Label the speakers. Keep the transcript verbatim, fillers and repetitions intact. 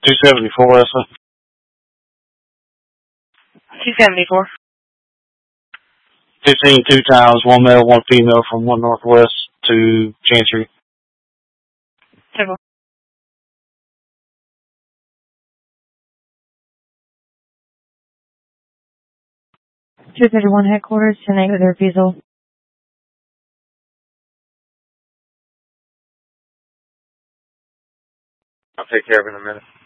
Speaker 1: two seventy-four, that's it.
Speaker 2: two seventy-four.
Speaker 1: fifteen two times, one male, one female from one northwest to Chancery.
Speaker 2: Several.
Speaker 3: two thirty-one headquarters, ten eight with a refusal.
Speaker 4: I'll take care of it in a minute.